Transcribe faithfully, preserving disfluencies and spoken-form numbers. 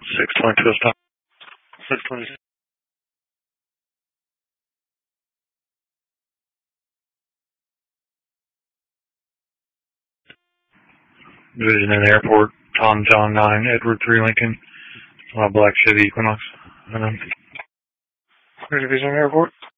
six twenty-two stop. six twenty-two. Division in the airport. Tom John nine, Edward three Lincoln. Uh, Black Chevy Equinox. Um, Division in the airport.